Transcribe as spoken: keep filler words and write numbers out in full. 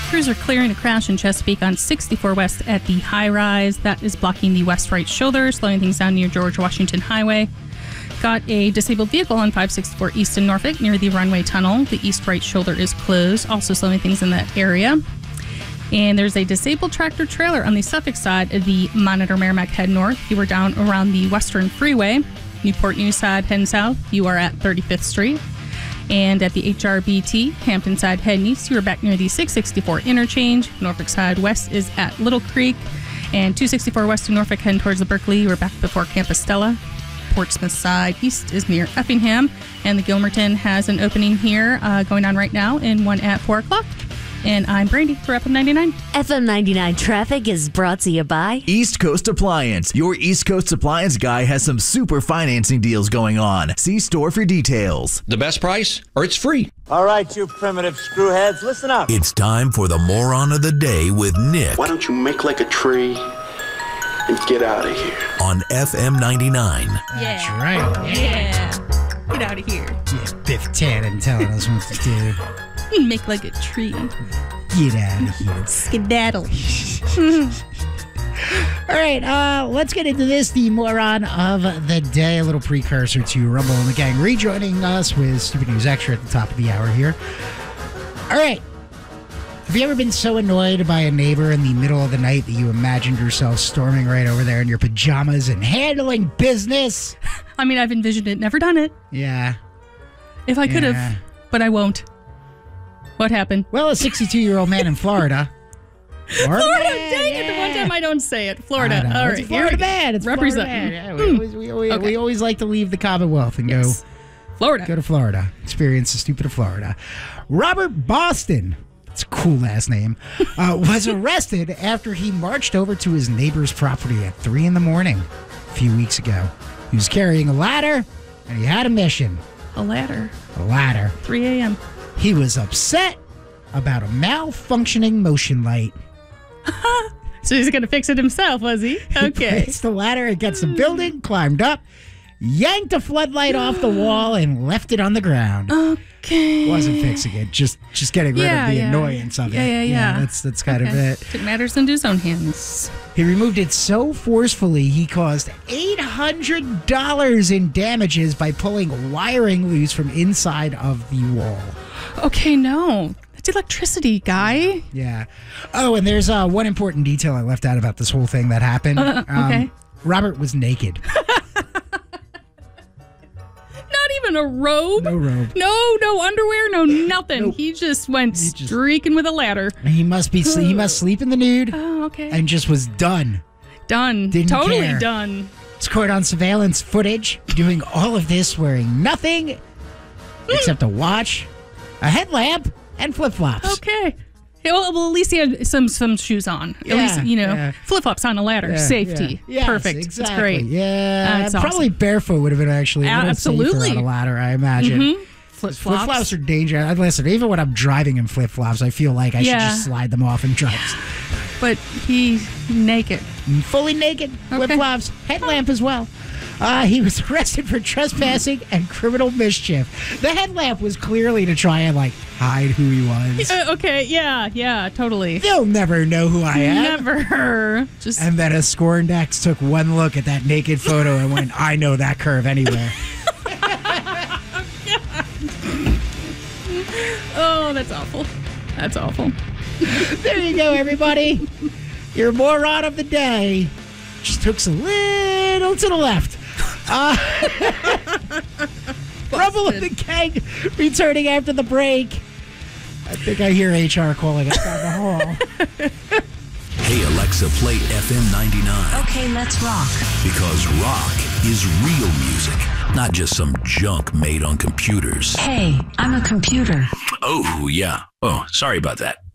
Crews are clearing a crash in Chesapeake on sixty-four West at the high rise. That is blocking the west right shoulder, slowing things down near George Washington Highway. Got a disabled vehicle on five sixty-four East in Norfolk near the runway tunnel. The east right shoulder is closed, also slowing things in that area. And there's a disabled tractor trailer on the Suffolk side of the Monitor Merrimack head north. You were down around the Western Freeway. Newport News side heading south, you are at thirty-fifth Street. And at the H R B T, Hampton side heading east, you are back near the six sixty-four interchange. Norfolk side west is at Little Creek. And two sixty-four west to Norfolk heading towards the Berkeley, you are back before Campus Stella. Portsmouth side east is near Effingham. And the Gilmerton has an opening here uh, going on right now, and one at four o'clock. And I'm Brandy for F M ninety-nine. F M ninety-nine traffic is brought to you by East Coast Appliance. Your East Coast Appliance guy has some super financing deals going on. See store for details. The best price, or it's free. All right, you primitive screwheads, listen up. It's time for the moron of the day with Nick. Why don't you make like a tree and get out of here? On F M ninety-nine. Yeah. That's right. Yeah. Get out of here. Yeah, Biff Tannen telling us what to do. Make like a tree. Get out of here. Skedaddle. All right, uh, let's get into this. The moron of the day, a little precursor to Rumble and the Gang rejoining us with Stupid News Extra at the top of the hour here. All right. Have you ever been so annoyed by a neighbor in the middle of the night that you imagined yourself storming right over there in your pajamas and handling business? I mean, I've envisioned it, never done it. Yeah. If I could have, Yeah. but I won't. What happened? Well, a sixty-two-year-old man in Florida. Florida, Florida, man, dang it, the yeah. one time I don't say it. Florida. I know. All It's right, Florida here we go. man. It's Represent. Florida man. Yeah, we, always, we, always, Okay. we always like to leave the Commonwealth and Yes. go Florida. go to Florida. Experience the stupid of Florida. Robert Boston, that's a cool last name, uh, was arrested after he marched over to his neighbor's property at three in the morning a few weeks ago. He was carrying a ladder, and he had a mission. A ladder. A ladder. three a.m. He was upset about a malfunctioning motion light. So he's going to fix it himself, was he? He Okay. placed the ladder against the building, climbed up, yanked a floodlight off the wall, and left it on the ground. Okay. Wasn't fixing it, just just getting rid Yeah, of the yeah. annoyance of Yeah, it. yeah, yeah. That's that's kind Okay. of it. Took matters into his own hands. He removed it so forcefully he caused eight hundred dollars in damages by pulling wiring loose from inside of the wall. Okay, no. It's electricity, guy. Yeah. Oh, and there's uh, one important detail I left out about this whole thing that happened. Uh, okay. Um, Robert was naked. Not even a robe. No robe. No, no underwear, no nothing. Nope. He just went He just- streaking with a ladder. He must be. He must sleep in the nude Oh, okay. and just was done. done. Didn't totally care. done. It's caught on surveillance footage doing all of this wearing nothing except a watch, a headlamp, and flip-flops. Okay. Yeah, Well, well, at least he had some some shoes on. At Yeah, least, you know, yeah. flip-flops on a ladder. Yeah, Safety. yeah. Yes, Perfect. Exactly. That's great. Yeah. That's probably awesome. barefoot would have been actually a little Absolutely. safer on a ladder, I imagine. Mm-hmm. Flip-flops. Flip-flops are dangerous. Listen, even when I'm driving in flip-flops, I feel like I Yeah. should just slide them off and drive. But he's naked. Fully naked, Okay. flip-flops, headlamp as well. Uh, he was arrested for trespassing and criminal mischief. The headlamp was clearly to try and, like, hide who he was. Uh, okay, yeah, yeah, totally. They'll never know who I am. Never. Just And then a scorned ex took one look at that naked photo and went, I know that curve anywhere. oh, that's awful. That's awful. There you go, everybody. Your moron of the day just took a little to the left. Uh, Rumble of the Gang returning after the break. I think I hear H R calling us down the hall. Hey, Alexa, play F M ninety-nine. Okay, let's rock. Because rock is real music, not just some junk made on computers. Hey, I'm a computer. Oh, yeah. Oh, sorry about that.